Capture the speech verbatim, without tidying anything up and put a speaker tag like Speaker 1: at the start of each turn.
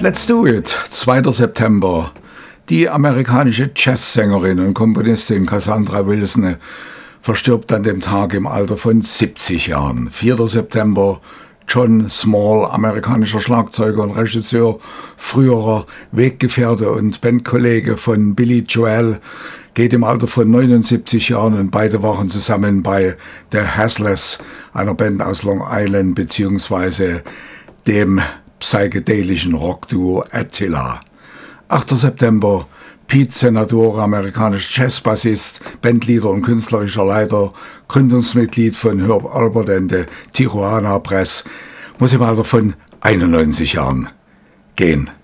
Speaker 1: Let's do it, zweiter September. Die amerikanische Jazzsängerin und Komponistin Cassandra Wilson verstirbt an dem Tag im Alter von siebzig Jahren. vierter September, John Small, amerikanischer Schlagzeuger und Regisseur, früherer Weggefährte und Bandkollege von Billy Joel, geht im Alter von neunundsiebzig Jahren und beide waren zusammen bei The Haslers, einer Band aus Long Island, beziehungsweise dem psychedelischen Rockduo Attila. achter September, Pete Senatore, amerikanischer Jazzbassist, Bandleader und künstlerischer Leiter, Gründungsmitglied von Herb Alpert and the Tijuana Press, muss im Alter von einundneunzig Jahren gehen.